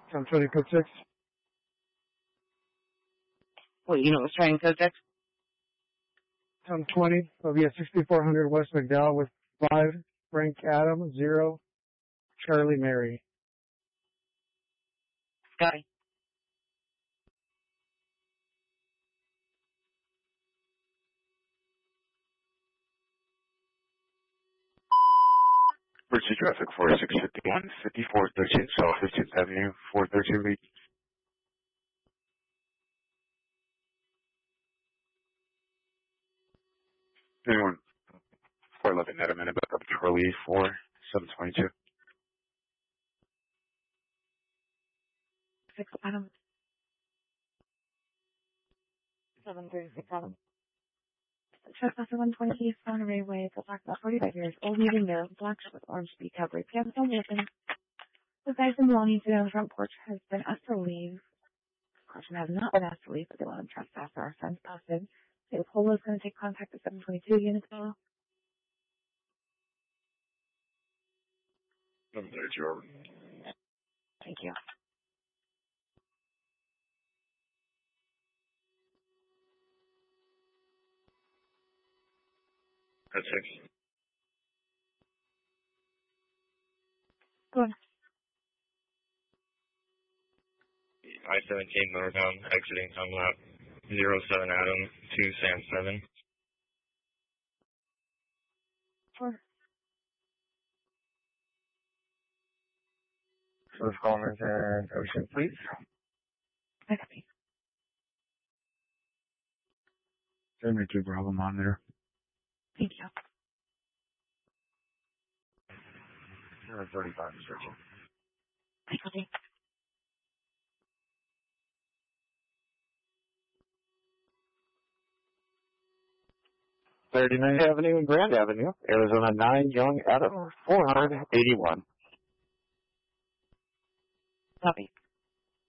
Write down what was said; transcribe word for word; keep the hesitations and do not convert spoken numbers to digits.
ten twenty code six. What unit was trying code six? ten twenty, it'll be at sixty-four hundred West McDowell with five, Frank Adam, zero, Charlie Mary. Copy. Emergency traffic for six fifty-one, fifty-four thirteen South fifteenth Avenue, four thirteen lead. Anyone? four eleven at a minute back up Charlie for seven twenty-two. Six Adam. Seven thirty-six Adam. Trespasser one twenty East Monterey Way, the black about forty-five years, old medium window, black shirt with orange speed cavalry pants on open. The person belonging to the front porch has been asked to leave. The person has not been asked to leave, but they want to trespass our fence posted. The polo is going to take contact with seven twenty-two units now. seven thirty-two over. Thank you. That's six. Go on. I seventeen northbound, exiting time lap zero seven Adam, two Sam seven. Four. First callers and Ocean, please. I copy. seventy-two Bravo monitor. Thank you. zero thirty-five searching. I copy. thirty-ninth Avenue and Grand Avenue, Arizona nine, Young Adam, four eighty-one. Copy.